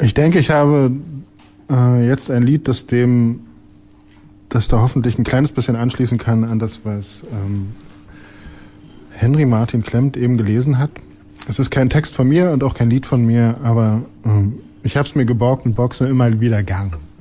Ich denke, ich habe jetzt ein Lied, das da hoffentlich ein kleines bisschen anschließen kann an das, was Henry Martin Klemt eben gelesen hat. Es ist kein Text von mir und auch kein Lied von mir, aber ich habe es mir geborgt und borg's mir immer wieder gern.